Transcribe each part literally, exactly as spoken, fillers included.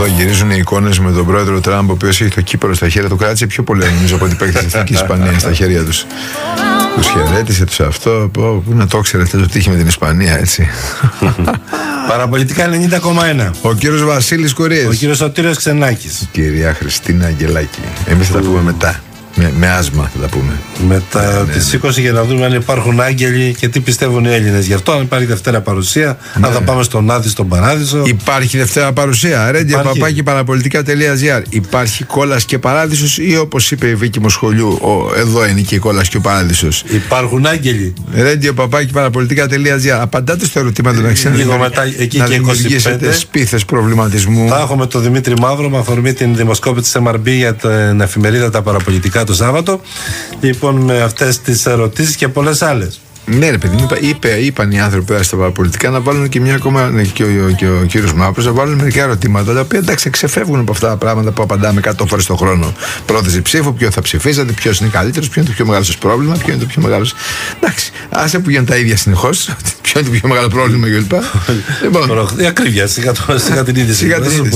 Εδώ γυρίζουν οι εικόνες με τον πρόεδρο Τραμπ, ο οποίος έχει το κύπελο στα χέρια του. Κράτησε πιο πολύ, νομίζω, από την παίκτη της Εθνικής Ισπανίας στα χέρια τους. Τους χαιρέτησε, τους αυτό. Πού να το ξέρετε αυτό το τύχη με την Ισπανία, έτσι. Παραπολιτικά ενενήντα κόμμα ένα. Ο κύριος Βασίλης Κορίας. Ο κύριος Σωτήριος Ξενάκης. Κυρία Χριστίνα Αγγελάκη. Εμείς θα τα πούμε μετά. Με, με άσμα θα τα πούμε. Μετά ναι, τις ναι. είκοσι για να δούμε αν υπάρχουν άγγελοι και τι πιστεύουν οι Έλληνες. Γι' αυτό, αν υπάρχει Δευτέρα παρουσία, ναι. αν θα πάμε στον Άδη, στον Παράδεισο. Υπάρχει Δευτέρα παρουσία. ρέντιο παπάκι παραπολιτικά τελεία τζι άρ. Υπάρχει κόλας και παράδεισος, ή όπως είπε η Βίκη Μοσχολιού, ο, εδώ είναι και η κόλας και ο παράδεισος. Υπάρχουν άγγελοι. ρέντιο παπάκι παραπολιτικά τελεία τζι άρ. Απαντάτε στο ερωτήμα του να ξέρετε. Λίγο μετά, εκεί να και δημιουργήσετε σπίθες προβληματισμού. Θα έχουμε τον Δημήτρη Μαύρο με αφορμή την δημοσκόπηση της εμ αρ μπι για την εφημερίδα Τα Παραπολιτικά το Σάββατο. Λοιπόν, με αυτές τις ερωτήσεις και πολλές άλλες. Ναι, ρε παιδί μου, είπε, είπαν οι άνθρωποι που στα παραπολιτικά να βάλουν και μια ακόμα, ναι, και, ο, και ο κύριος Μαύρος, να βάλουν μερικά ερωτήματα τα οποία εντάξει ξεφεύγουν από αυτά τα πράγματα που απαντάμε εκατό φορές το χρόνο. Πρόθεση ψήφου, ποιο θα ψηφίζατε, ποιο είναι καλύτερος, ποιο είναι το πιο μεγάλο σας πρόβλημα, ποιο είναι το πιο μεγάλο. Εντάξει, άσε που γίνουν τα ίδια συνεχώς, ποιο είναι το πιο μεγάλο πρόβλημα κλπ. Λοιπόν, η ακρίβεια, σιγά την είδηση.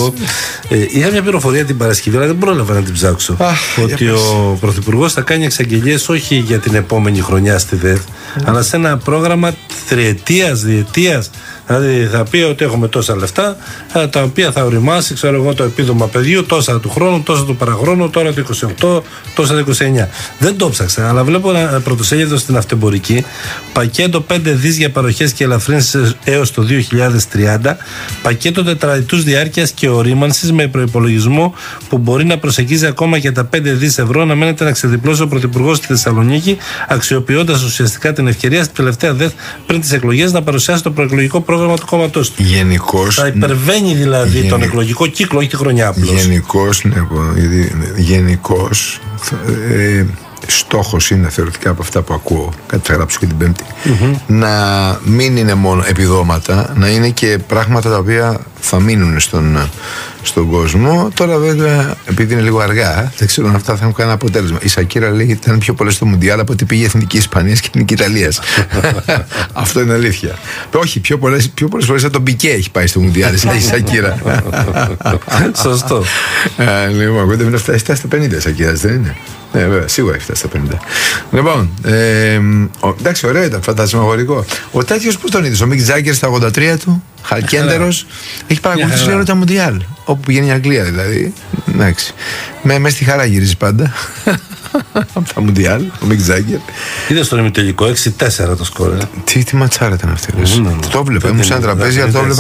Είχα μια πληροφορία την Παρασκευή, αλλά δεν πρόλαβα να την ψάξω. Ότι ο Πρωθυπουργός θα κάνει εξαγγελίες όχι για την επόμενη χρονιά στη ΔΕΘ, αλλά σε ένα πρόγραμμα τριετίας, διετίας. Δηλαδή θα πει ότι έχουμε τόσα λεφτά, τα οποία θα οριμάσει, ξέρω εγώ, το επίδομα παιδιού, τόσα του χρόνου, τόσα του παραχρόνου, τώρα το είκοσι οκτώ, τόσα το είκοσι εννιά. Δεν το ψάξα, αλλά βλέπω ένα πρωτοσέλιδο στην Αυτεμπορική, πακέτο πέντε δις για παροχές και ελαφρύνσεις έως το δύο χιλιάδες τριάντα, πακέτο τετραετούς διάρκειας και ορίμανσης με προϋπολογισμό που μπορεί να προσεγγίζει ακόμα και τα πέντε δις ευρώ, να μένεται να ξεδιπλώσει ο Πρωθυπουργός στη Θεσσαλονίκη, αξιοποιώντας ουσιαστικά την ευκαιρία στην τελευταία ΔΕΘ πριν τις εκλογές να παρουσιάσει το προεκλογικό πρόγραμμα του κόμματός του. Γενικώς. Θα υπερβαίνει δηλαδή Γενι... τον εκλογικό κύκλο, όχι τη χρονιά απλώς. Γενικώς, ναι, γενικώς ε, στόχος είναι θεωρητικά από αυτά που ακούω, κάτι θα γράψω και την Πέμπτη, mm-hmm. να μην είναι μόνο επιδόματα, να είναι και πράγματα τα οποία θα μείνουν στον, στον κόσμο. Τώρα βέβαια, επειδή είναι λίγο αργά, δεν ξέρω αν αυτά θα έχουν κανένα αποτέλεσμα. Η Σακύρα λέει ότι ήταν πιο πολλές στο Μουντιάλ από ότι πήγε η Εθνική Ισπανίας και η Εθνική Ιταλίας. Αυτό είναι αλήθεια. Όχι, πιο πολλές, πιο πολλές φορές τον Πικέ έχει πάει στο Μουντιάλ η Σακύρα. Σωστό. Λοιπόν, εγώ δεν φτάσει στα πενήντα η Σακύρα, δεν είναι? Ναι, βέβαια, σίγουρα έχει φτάσει στα πενήντα. Λοιπόν, ε, ο, εντάξει, ωραίο ήταν, φαντασμαγορικό. Ο τέτοιος που τον είδε, ο Μικ Τζάγκερ στα ογδόντα τρία του, χαλκέντερος, έχει παρακολουθήσει όλα τα Μουντιάλ. Όπου πηγαίνει η Αγγλία δηλαδή. Εντάξει. Με, με στη χαρά γυρίζει πάντα. Από τα Μουντιάλ, ο Μικ Τζάγκερ. Είδε στον ημιτελικό έξι τέσσερα το σκορ. Ε. Τι, τι ματσάρα ήταν αυτή. Το έβλεπα. Ήμουν σε ένα τραπέζι, το έβλεπα.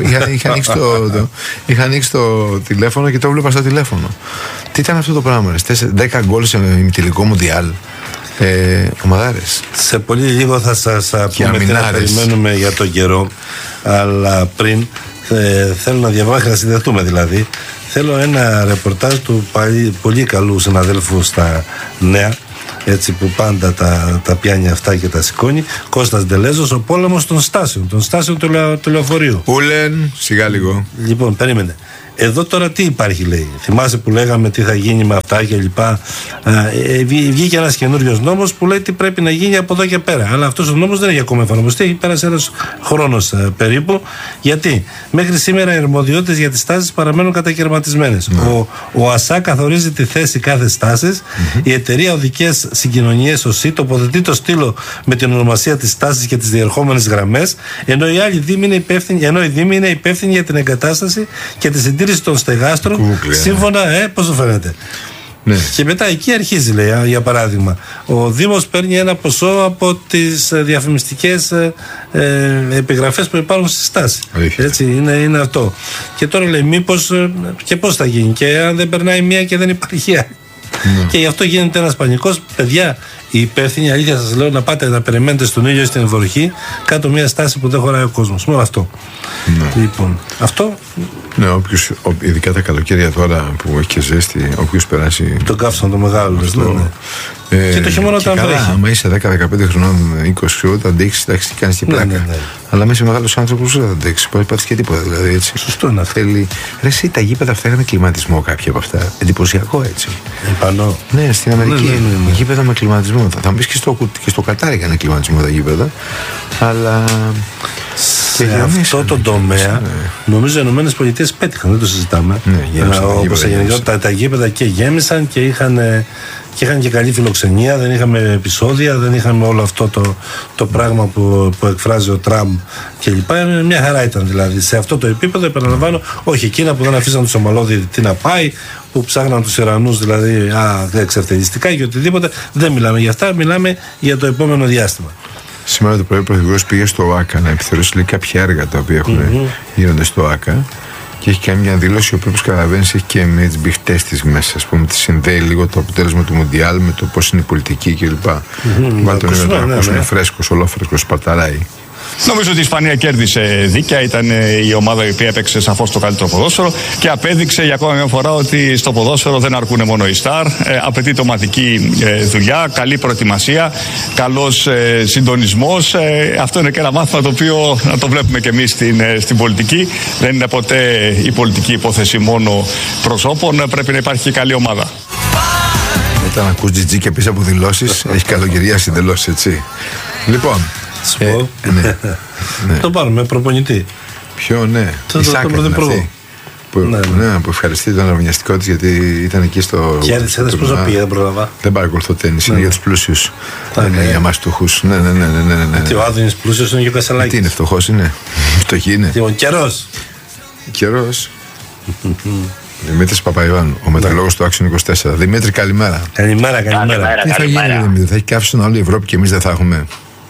Είχα ανοίξει το τηλέφωνο και το έβλεπα στο τηλέφωνο. Τι ήταν αυτό το πράγμα, δέκα γκολ σε ημιτελικό Μουντιάλ. Ε, ομαδάρες. Σε πολύ λίγο θα σας πούμε τι να περιμένουμε για τον καιρό. Αλλά πριν ε, θέλω να διαβάσω, να συνδεθούμε δηλαδή. Θέλω ένα ρεπορτάζ του παλι, πολύ καλού συναδέλφου στα Νέα, έτσι που πάντα τα, τα πιάνει αυτά και τα σηκώνει. Κώστας Ντελέζος, ο πόλεμος των στάσεων, των στάσεων του, λεω, του λεωφορείου. Ούλεν, σιγά λίγο. Λοιπόν, περίμενε. Εδώ τώρα τι υπάρχει, λέει. Θυμάσαι που λέγαμε τι θα γίνει με αυτά και λοιπά. Ε, βγήκε ένας καινούριος νόμος που λέει τι πρέπει να γίνει από εδώ και πέρα. Αλλά αυτός ο νόμος δεν έχει ακόμα εφαρμοστεί. Έχει πέρασει ένας χρόνος ε, περίπου. Γιατί μέχρι σήμερα οι αρμοδιότητες για τις στάσεις παραμένουν κατακαιρματισμένες. Mm. Ο, ο ΑΣΑ καθορίζει τη θέση κάθε στάσης. Mm-hmm. Η εταιρεία Οδικές Συγκοινωνίες, ο ΣΥ, τοποθετεί το στήλο με την ονομασία της στάσης και τις διερχόμενες γραμμές. Ενώ η άλλη Δήμη είναι υπεύθυνη, ενώ η Δήμη είναι υπεύθυνη για την εγκατάσταση και τη συντήρηση των στεγάστρων. Κούκλια, σύμφωνα, ε, πώς το φαίνεται. Ναι. Και μετά εκεί αρχίζει, λέει, για παράδειγμα, ο Δήμος παίρνει ένα ποσό από τις διαφημιστικές ε, ε, επιγραφές που υπάρχουν στη στάση. Έτσι, είναι, είναι αυτό. Και τώρα λέει, μήπως ε, και πώς θα γίνει, και αν δεν περνάει μία και δεν υπάρχει άλλη. Ναι. Και γι' αυτό γίνεται ένας πανικός. Παιδιά, οι υπεύθυνοι, αλήθεια σας λέω, να πάτε να περιμένετε στον ήλιο στην βροχή κάτω μια στάση που δεν χωράει ο κόσμος. Μόνο αυτό. Ναι. Λοιπόν, αυτό. Ναι, όποιος, ειδικά τα καλοκαίρια τώρα που έχει και ζέστη, όποιος περάσει. Τον καύσαν το μεγάλο. Αυτό, ναι, ναι. Ε, και το χειμώνα όταν βρέχει. Άμα είσαι δέκα δεκαπέντε χρονών, είκοσι χρονών, θα αντέξεις, εντάξει, τι κάνεις και πλάκα. Ναι, ναι, ναι. Αλλά μέσα σε μεγάλος άνθρωπος δεν θα αντέξεις. Μπορεί να πάθεις και τίποτα. Δηλαδή, έτσι. Σωστό είναι αυτό. Θέλει. Ρε, εσύ, τα γήπεδα αυτά είχαν κλιματισμό κάποια από αυτά. Εντυπωσιακό έτσι. Επανώ. Ναι, στην Αμερική. Ναι, ναι, ναι, ναι. Γήπεδα με κλιματισμό. Θα μου πει και στο, και στο Κατάρι είχαν κλιματισμό τα γήπεδα. Αλλά Σε αυτό το τομέα, ναι. νομίζω οι Ηνωμένες Πολιτείες πέτυχαν, δεν το συζητάμε. Ναι, όπως τα γενικότερα τα γήπεδα και γέμισαν και είχαν. Και είχαν και καλή φιλοξενία, δεν είχαμε επεισόδια, δεν είχαμε όλο αυτό το, το πράγμα που, που εκφράζει ο Τραμπ κλπ. Μια χαρά ήταν δηλαδή. Σε αυτό το επίπεδο, επαναλαμβάνω, όχι εκείνα που δεν αφήσαν τους ομολόδιοι να πάει, που ψάχναν τους Ιρανούς δηλαδή α, εξευθελιστικά και οτιδήποτε. Δεν μιλάμε για αυτά, μιλάμε για το επόμενο διάστημα. Σήμερα το πρωί ο Πρωθυπουργός πήγε στο ΟΑΚΑ να επιθεωρήσει λέει, κάποια έργα τα οποία έχουν, mm-hmm. γίνονται στο ΟΑΚΑ. Και έχει κάνει μια δήλωση, όπου όπως καταλαβαίνεις έχει και με τις μπιχτές της μέσα. Ας πούμε, τη συνδέει λίγο το αποτέλεσμα του Μουντιάλ με το πώς είναι η πολιτική κλπ. Βάλτε τον λίγο να ακούσουμε φρέσκος, ολόφρεσκος, σπαρταράει. Νομίζω ότι η Ισπανία κέρδισε δίκαια. Ήταν η ομάδα η οποία έπαιξε σαφώς το καλύτερο ποδόσφαιρο και απέδειξε για ακόμα μια φορά ότι στο ποδόσφαιρο δεν αρκούν μόνο οι στάρ. Ε, απαιτείται ομαδική ε, δουλειά, καλή προετοιμασία, καλός ε, συντονισμός. Ε, αυτό είναι και ένα μάθημα το οποίο να το βλέπουμε και εμείς στην, ε, στην πολιτική. Δεν είναι ποτέ η πολιτική υπόθεση μόνο προσώπων. Πρέπει να υπάρχει και καλή ομάδα. Όταν ακούς τζιτζί και πεις από δηλώσεις, έχει καλοκαιριάσει εντελώς, έτσι. Λοιπόν. Ε, ναι, ναι. Το πάρουμε προπονητή. Ποιο, ναι. Το, η το, Σάκα το αυτή που, ναι, ναι. Ναι, που ευχαριστεί τον αρμονιαστικό της γιατί ήταν εκεί στο. Και έδειξε πόσο πήγε, δεν πρόλαβα. Δεν παρακολουθώ τέννις, ναι. Είναι για τους πλούσιους. Δεν είναι για μας φτωχούς. Ναι, ναι, ναι, ναι, ναι, ναι. Γιατί ο Άδωνης πλούσιος είναι και ο Κασσαλάκης. Τι είναι, φτωχός είναι. Φτωχή είναι. Ο καιρός. Καιρός. Δημήτρης Παπαϊωάννου, ο μετρολόγος του Άξιον είκοσι τέσσερα. Δημήτρη, καλημέρα. Καλημέρα, καλημέρα. Τι θα γίνει, Δημήτρη, θα έχει κάψει στον όλη η Ευρώπη και εμείς δεν θα έχουμε.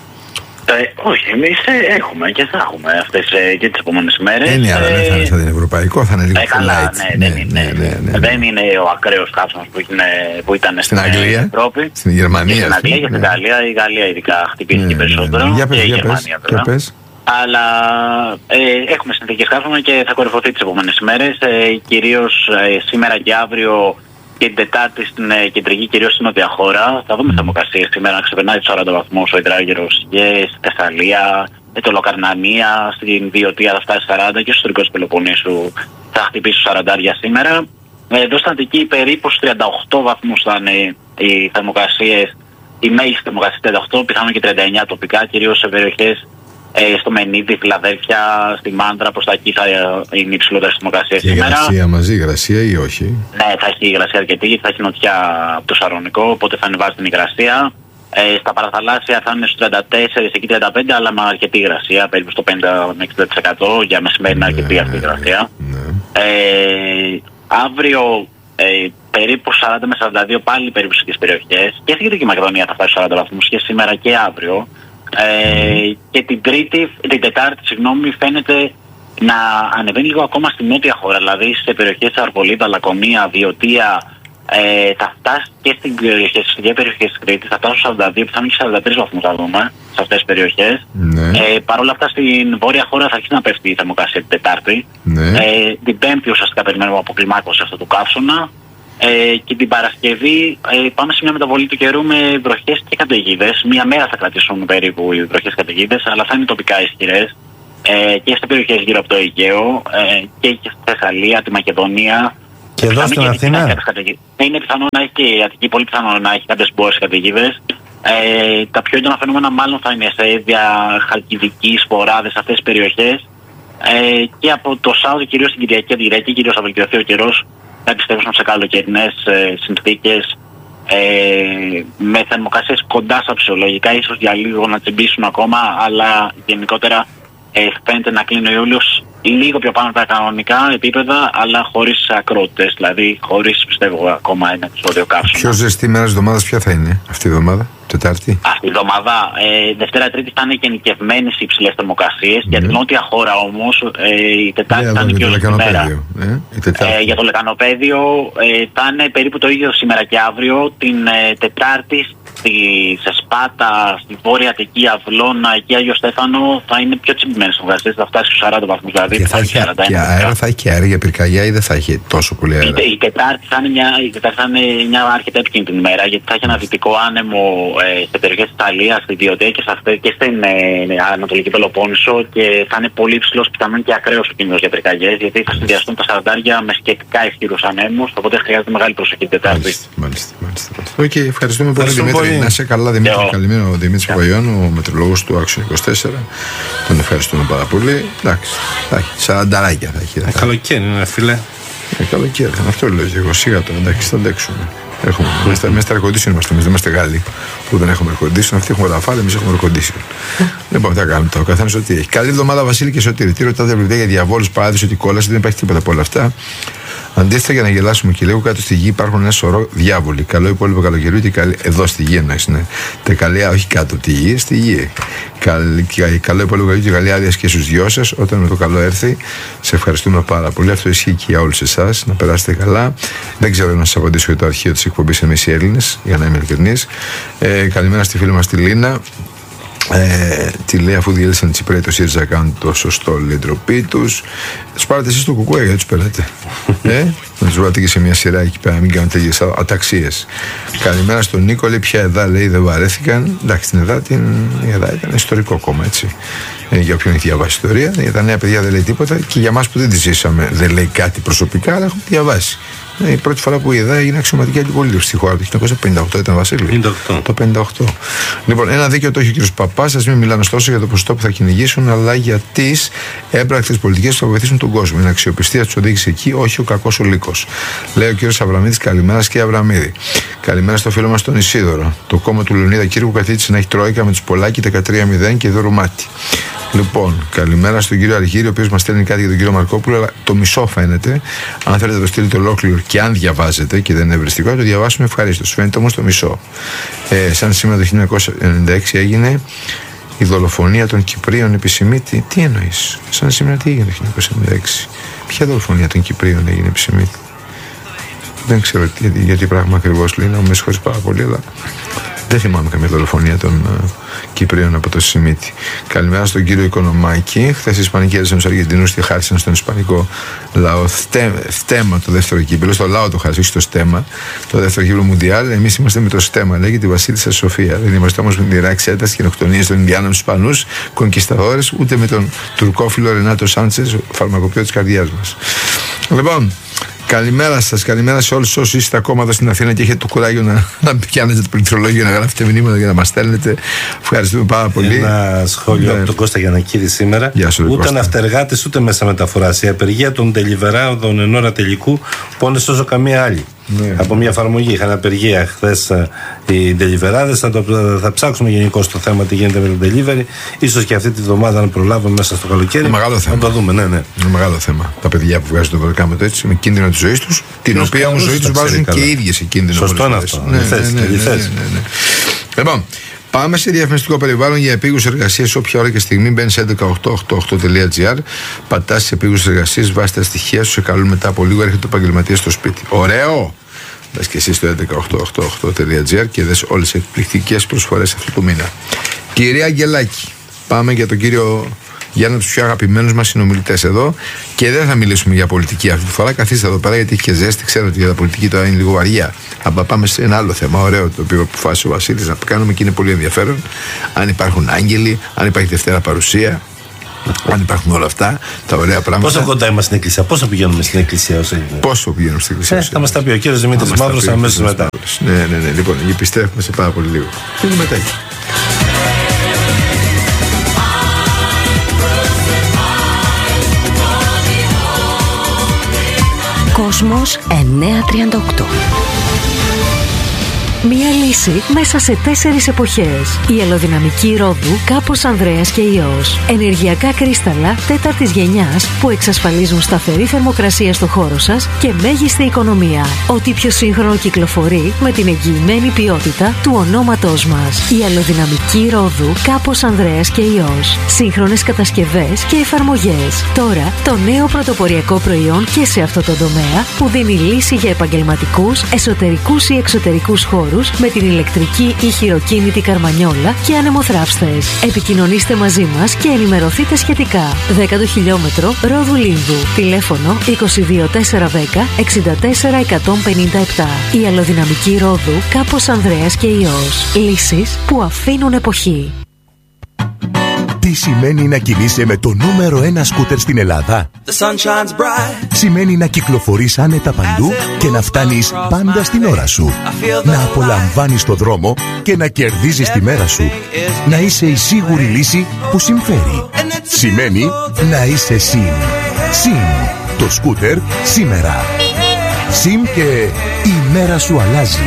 Ε, όχι, εμείς ε, έχουμε και θα έχουμε αυτές ε, και τις επόμενες μέρες. Είναι, ε, αλλά δεν θα, θα είναι ευρωπαϊκό, θα είναι λίγο ε, καλά, light. Ναι, ναι, ναι, ναι, ναι, ναι, ναι. Δεν είναι ο ακραίος καύσωνας που, που ήταν στην, στην Αγγλία, Ευρώπη, στην Γερμανία. Και στην Αγγλία και στην ναι. Γαλλία. Η Γαλλία ειδικά χτυπήθηκε ναι, περισσότερο. Ναι, ναι. Για πες, και για η Γερμανία πες, βέβαια. Πες. Αλλά ε, έχουμε συνθήκες καύσωνα και θα κορυφωθεί τις επόμενες μέρες. Ε, κυρίως ε, σήμερα και αύριο και την Τετάρτη στην ε, κεντρική, κυρίως στην νότια χώρα. Θα δούμε mm. θερμοκρασίες σήμερα να ξεπερνάει τους σαράντα βαθμούς ο Υδράγερος και στη Θεσσαλία, ε, το Λοκαρνανία, στην Βιωτία θα φτάσει σαράντα και στο ιστορικό της Πελοποννήσου θα χτυπήσει τους σαράντα σήμερα. Ε, εδώ στην Αττική περίπου στους τριάντα οκτώ βαθμούς θα είναι οι θερμοκρασίες, η μέγιστη θερμοκρασία τριάντα οκτώ, πιθανόν και τριάντα εννιά τοπικά, κυρίως σε περιοχές Ε, στο Μενίδη, Φιλαδέλφια, στη Μάντρα, προς τα εκεί θα είναι υψηλότερη θερμοκρασία σήμερα. Και υγρασία μαζί, υγρασία ή όχι? Ναι, θα έχει υγρασία αρκετή, γιατί θα έχει νοτιά από το Σαρονικό, οπότε θα ανεβάζει την υγρασία. Ε, στα παραθαλάσσια θα είναι στους τριάντα τέσσερα, εκεί τριάντα πέντε, αλλά με αρκετή υγρασία, περίπου στο πενήντα με εξήντα τοις εκατό για μεσημέρι αρκετή αυτή η υγρασία. Ναι. Ε, αύριο ε, περίπου σαράντα με σαράντα δύο πάλι περίπου στις περιοχές και στη Δυτική Μακεδονία θα φτάσει σαράντα βαθμούς και σήμερα και αύριο. Ε, και την Τρίτη, την Τετάρτη, συγγνώμη, φαίνεται να ανεβαίνει λίγο ακόμα στη νότια χώρα, δηλαδή σε περιοχές Αρβολίδα, Λακωνία, Βιωτία, ε, θα φτάσει και στην περιοχή, στις δύο περιοχές της Κρήτης, θα φτάσει στους σαράντα δύο, πιθανόν και σαράντα τρεις βαθμούς θα δούμε σε αυτές τις περιοχές. Ναι. Ε, Παρ' όλα αυτά στην βόρεια χώρα θα αρχίσει να πέφτει η θερμοκρασία την Τετάρτη. Ναι. Ε, την Πέμπτη ουσιαστικά περιμένουμε αποκλιμάκωση αυτού του καύσωνα. Ε, και την Παρασκευή ε, πάμε σε μια μεταβολή του καιρού με βροχές και καταιγίδες. Μία μέρα θα κρατήσουν περίπου οι βροχές καταιγίδες, αλλά θα είναι τοπικά ισχυρές ε, και σε περιοχές γύρω από το Αιγαίο ε, και στη Θεσσαλία, τη Μακεδονία. Και εδώ στην Αθήνα. Είναι πιθανό να έχει και η Αττική, πολύ πιθανό να έχει κάποιες μπόρες καταιγίδες. Ε, τα πιο έντονα φαινόμενα μάλλον θα είναι σε Έδια, Χαλκιδική, Σποράδες, αυτές τις περιοχές. Ε, και από το Σάββατο, κυρίως στην Κυριακή, την Κυριακή, κυρίως θα βελτιωθεί ο καιρός. Θα επιστρέψουμε σε καλοκαιρινές ε, συνθήκες ε, με θερμοκρασίες κοντά στα φυσιολογικά, ίσως για λίγο να τσιμπήσουν ακόμα, αλλά γενικότερα ε, φαίνεται να κλείνει ο Ιούλιος λίγο πιο πάνω από τα κανονικά επίπεδα, αλλά χωρίς ακρότητες, δηλαδή χωρίς, πιστεύω, ακόμα ένα επεισόδιο καύσωνα. Πιο ζεστή μέρα της εβδομάδας ποια θα είναι αυτή η εβδομάδα, Τετάρτη? Αυτή η εβδομάδα, ε, Δευτέρα Τρίτη θα είναι γενικευμένες οι υψηλές θερμοκρασίες. Mm. Για την νότια χώρα όμως, ε, η Τετάρτη yeah, θα είναι πιο ζεστή μέρα. Ε, ε, για το λεκανοπέδιο ε, θα είναι περίπου το ίδιο σήμερα και αύριο. Την ε, Τετάρτη στη, σε Σπάτα, στη Βόρεια Αττική, Αυλώνα, εκεί Άγιο Στέφανο θα είναι πιο τσιμπημένες θερμοκρασίες, θα φτάσει στους σαράντα βαθμούς δηλαδή. Και θα έχει και αέρα, θα έχει και αέρα για πυρκαγιά ή δεν θα έχει τόσο πολύ αέρα? Η, η, Τετάρτη θα είναι μια, η Τετάρτη θα είναι μια αρκετά επικίνδυνη μέρα, γιατί θα έχει ένα δυτικό άνεμο ε, σε περιοχές της Ιταλίας, στη Βιωτία και, και στην ε, Ανατολική Πελοπόννησο, και θα είναι πολύ υψηλός, πιθανόν και ακραίος ο κίνδυνος για πυρκαγιές, γιατί θα συνδυαστούν τα σαραντάρια με σχετικά ισχυρούς ανέμους, οπότε χρειάζεται μεγάλη προσοχή την Τετάρτη. Μάλιστα, μάλιστα. Οκ, okay, ευχαριστούμε πολύ, Δημήτρη. Να είσαι καλά, Δημήτρη. Καλημέρα, ο Δημήτρης Παπαγιάννου, ο μετρολόγος του Άξιον είκοσι τέσσερα. Τον ευχαριστούμε πάρα πολύ. Εντάξει, θα έχει σαρανταράκια θα έχει. Ε, καλοκαίρι είναι, φίλε. Ε, καλοκαίρι, αυτό λέω και εγώ. Σίγα τώρα, εντάξει, θα αντέξουμε. Έχουμε. Mm-hmm. Μέσα στα air condition είμαστε εμείς, δεν είμαστε Γάλλοι που δεν έχουμε air condition. Αυτοί έχουν ραφάλ, εμείς έχουμε air condition. Λοιπόν, τι θα κάνουμε τώρα, ο καθένας ό,τι έχει. Καλή εβδομάδα, Βασίλη και Σωτήρη. Τι ρωτάτε βιβλία για διαβόλους, παράδεισο, ότι κόλαση, δεν υπάρχει τίποτα από όλα αυτά. Αντίθετα, για να γελάσουμε και λίγο, κάτω στη γη υπάρχουν ένα σωρό διάβολοι. Καλό υπόλοιπο καλοκαιριού και καλή... εδώ στη γη εννοείς, ναι. Τα καλή, όχι κάτω από τη γη, στη γη. Καλ... Καλό υπόλοιπο καλοκαιριού και καλή άδεια και στους δυο σας. Όταν με το καλό έρθει, σε ευχαριστούμε πάρα πολύ. Αυτό ισχύει και για όλους εσάς. Να περάσετε καλά. Δεν ξέρω να σας απαντήσω για το αρχείο της εκπομπής εμείς οι Έλληνες, για να είμαι ειλικρινής. Ε, καλημέρα στη φίλη μας τη Λίνα. Ε, τη λέει, αφού διέλυσαν οι Τσιπρέοι το ΣΥΡΙΖΑ κάνουν το σωστό, λέει, ντροπή τους. Τους πάρετε εσείς το κουκουέ, γιατί τους περάτε. ε, να τους βάλετε και σε μια σειρά εκεί πέρα, μην κάνουν τέτοιες αταξίες. Καλημέρα στον Νίκο, λέει, ποια ΕΔΑ, λέει, δεν βαρέθηκαν. Εντάξει, την ΕΔΑ, την... η ΕΔΑ ήταν ιστορικό κόμμα, έτσι. Ε, για όποιον έχει διαβάσει ιστορία, για τα νέα παιδιά δεν λέει τίποτα και για εμάς που δεν τη ζήσαμε δεν λέει κάτι προσωπικά, αλλά έχουμε διαβάσει. Είναι η πρώτη φορά που η ΕΔΑ έγινε αξιωματική αντιπολίτευση στη χώρα. Το χίλια εννιακόσια πενήντα οκτώ ήταν, Βασίλη. πενήντα οκτώ. Το πενήντα οκτώ. Λοιπόν, ένα δίκαιο το έχει ο κ. Παπάς. Ας μην μιλάνε ωστόσο για το ποσοστό που θα κυνηγήσουν, αλλά για τις έμπρακτες πολιτικές που θα βοηθήσουν τον κόσμο. Είναι αξιοπιστία του οδήγησε εκεί, όχι ο κακός ο λύκος. Λέει ο κ. Αβραμίδης, καλημέρα και Αβραμίδη. Καλημέρα στο φίλο μας τον Ισίδωρο. Το κόμμα του Λεωνίδα Κύρκου καθίτησε να έχει τρόικα με τους Πολάκη δεκατρία μηδέν και Δωρομάτι. Λοιπόν, καλημέρα στον κύριο Αργύρη, ο οποίος μας στέλνει κάτι για τον κύριο Μαρκόπουλο, αλλά το μισό φαίνεται. Αν θέλετε να το στείλετε ολόκληρο και αν διαβάζετε και δεν είναι ευριστικό, να το διαβάσουμε ευχαρίστως. Φαίνεται όμως το μισό. Ε, σαν σήμερα το χίλια εννιακόσια ενενήντα έξι έγινε η δολοφονία των Κυπρίων επισημίτη. Τι εννοείς, σαν σήμερα τι έγινε το χίλια εννιακόσια ενενήντα έξι, ποια δολοφονία των Κυπρίων έγινε επισημίτη. Δεν ξέρω γιατί, γιατί πράγμα ακριβώς λέει, να με συγχωρείς πάρα πολύ, αλλά δεν θυμάμαι καμία δολοφονία των uh, Κυπρίων από το Σιμίτι. Καλημέρα στον κύριο Οικονομάκη. Χθες οι Ισπανικοί έδωσαν στους Αργεντινούς και χάρισαν στον Ισπανικό λαό φτέμα το δεύτερο κύπελλο. Στο λαό το χάρισαν, όχι στο στέμα. Το δεύτερο κύπελλο Μουντιάλ. Εμείς είμαστε με το στέμα, λέγεται η Βασίλισσα Σοφία. Δεν είμαστε όμως με τη ράξη ένταση και νοκτονίες των Ινδιάνων Ισπανούς, κονκισταδόρες, ούτε με τον τουρκόφιλο Ρενάτο Σάντσες, φαρμακοποιό της καρδιάς μας. Λοιπόν. Καλημέρα σας, καλημέρα σε όλους όσοι είστε ακόμα εδώ στην Αθήνα και έχετε το κουράγιο να, να πιάνετε το πληκτρολόγιο, να γράφετε μηνύματα και να μας στέλνετε. Ευχαριστούμε πάρα πολύ. Ένα σχόλιο ναι. από τον Κώστα Γιαννακίδη σήμερα. Γεια σου, ούτε Κώστα. Ναυτεργάτες ούτε μέσα μεταφοράς. Η απεργία των τελιβεράδων εν ώρα τελικού πόνες όσο καμία άλλη. Ναι. Από μια εφαρμογή είχαν απεργία χθες οι τελιβεράδες. Θα, θα ψάξουμε γενικώ το θέμα τι γίνεται με το delivery. Ίσως και αυτή τη βδομάδα, αν προλάβουμε μέσα στο καλοκαίρι. Είναι μεγάλο θέμα. Να το δούμε, ναι, ναι. Είναι μεγάλο θέμα. Τα παιδιά που βγάζουν το βερκάμετο έτσι με κίνδυνο τη ζωή του, την οποία όμως ζωή του βάζουν και οι ίδιοι σε κίνδυνο. Σωστό είναι αυτό. Ναι, ναι, ναι, ναι, ναι, ναι, ναι. Λοιπόν, πάμε σε διαφημιστικό περιβάλλον για επίγουσες εργασίες. Όποια ώρα και στιγμή μπαίνει σε έντεκα οχτώ ογδόντα οκτώ τελεία τζι άρ, πατάς στις επίγουσες εργασίες, βάζει τα στοιχεία σου, σε καλούν μετά από λίγο, έρχεται ο επαγγελματίας στο σπίτι. Ωραίο! Μπες και εσύ στο έντεκα οχτώ ογδόντα οκτώ τελεία τζι άρ και δες όλες τις εκπληκτικές προσφορές αυτού του μήνα. Κυρία Αγγελάκη, πάμε για τον κύριο Γιάννη, τους πιο αγαπημένους μας συνομιλητές εδώ, και δεν θα μιλήσουμε για πολιτική αυτή τη φορά. Καθίστε εδώ πέρα γιατί έχει και ζέστη. Ξέρω ότι για τα πολιτική τώρα είναι λίγο βαριά. Αλλά πάμε σε ένα άλλο θέμα, ωραίο, το οποίο αποφάσισε ο Βασίλης να το κάνουμε και είναι πολύ ενδιαφέρον. Αν υπάρχουν άγγελοι, αν υπάρχει Δευτέρα παρουσία, αν υπάρχουν όλα αυτά τα ωραία πράγματα. Πόσο κοντά είμαστε στην εκκλησία, πόσο πηγαίνουμε στην εκκλησία όσο είναι. Πόσο πηγαίνουμε στην εκκλησία. Ε, θα μας τα πει ο κύριος Δημήτρης Μαύρος αμέσως μετά. Ναι, ναι, ναι. Λοιπόν, επιστρέφουμε σε πάρα πολύ λίγο. Λίγο μετά. Κόσμος εννιακόσια τριάντα οκτώ. Μία λύση μέσα σε τέσσερις εποχές. Η ελαιοδυναμική ρόδου Κάπος Ανδρέας και Υιός. Ενεργειακά κρίσταλα τέταρτης γενιάς που εξασφαλίζουν σταθερή θερμοκρασία στο χώρο σας και μέγιστη οικονομία. Ό,τι πιο σύγχρονο κυκλοφορεί με την εγγυημένη ποιότητα του ονόματός μας. Η ελαιοδυναμική ρόδου Κάπος Ανδρέας και Υιός. Σύγχρονες κατασκευές και εφαρμογές. Τώρα το νέο πρωτοποριακό προϊόν και σε αυτό το τομέα που δίνει λύση για επαγγελματικούς, εσωτερικούς ή εξωτερικούς χώρους με την ηλεκτρική ή χειροκίνητη καρμανιόλα και ανεμοθράυστες. Επικοινωνήστε μαζί μας και ενημερωθείτε σχετικά. δέκατο χιλιόμετρο Ρόδου Λίνδου. Τηλέφωνο είκοσι δύο τετρακόσια δέκα εξήντα τέσσερα εκατόν πενήντα επτά. Η αλλοδυναμική Ρόδου Κάπος Ανδρέας και Υιός. Λύσεις που αφήνουν εποχή. Τι Τι σημαίνει να κινείσαι με το νούμερο ένα σκούτερ στην Ελλάδα? Σημαίνει να κυκλοφορείς άνετα παντού και να φτάνεις πάντα στην ώρα σου. Να απολαμβάνεις το δρόμο και να κερδίζεις τη μέρα σου. Να είσαι η σίγουρη λύση που συμφέρει. Σημαίνει να είσαι ΣΥΜ. ΣΥΜ. Το σκούτερ σήμερα. ΣΥΜ και η μέρα σου αλλάζει.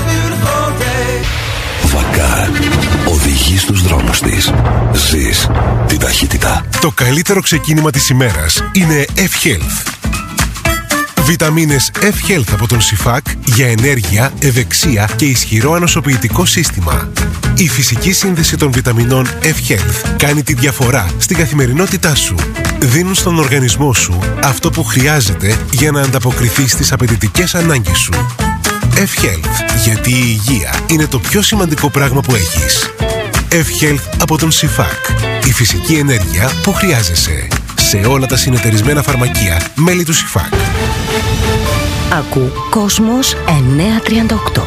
Βακάρ. Οδηγείς τους δρόμους της. Ζεις την ταχύτητα. Το καλύτερο ξεκίνημα της ημέρας είναι F-Health. Βιταμίνες F-Health από τον Σιφάκ για ενέργεια, ευεξία και ισχυρό ανοσοποιητικό σύστημα. Η φυσική σύνδεση των βιταμινών F-Health κάνει τη διαφορά στην καθημερινότητά σου. Δίνουν στον οργανισμό σου αυτό που χρειάζεται για να ανταποκριθεί στις απαιτητικές ανάγκες σου. F-Health, γιατί η υγεία είναι το πιο σημαντικό πράγμα που έχεις. F-Health από τον Σιφάκ. Η φυσική ενέργεια που χρειάζεσαι. Σε όλα τα συνεταιρισμένα φαρμακεία μέλη του Σιφάκ. Ακού Κόσμος εννιακόσια τριάντα οκτώ.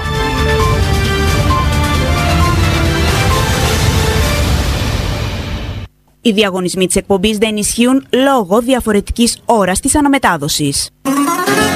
Οι διαγωνισμοί της εκπομπής δεν ισχύουν λόγω διαφορετικής ώρας της αναμετάδοσης.